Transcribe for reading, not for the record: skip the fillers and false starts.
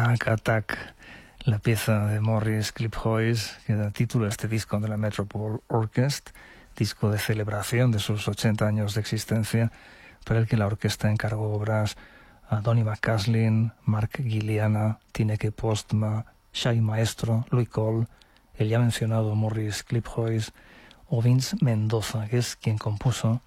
Mac Attack, la pieza de Maurice Cliphoys que da título a este disco de la Metropole Orchestra, disco de celebración de sus 80 años de existencia, para el que la orquesta encargó obras a Donny McCaslin, Mark Guiliana, Tineke Postma, Shai Maestro, Louis Cole, el ya mencionado Maurice Cliphoys o Vince Mendoza, que es quien compuso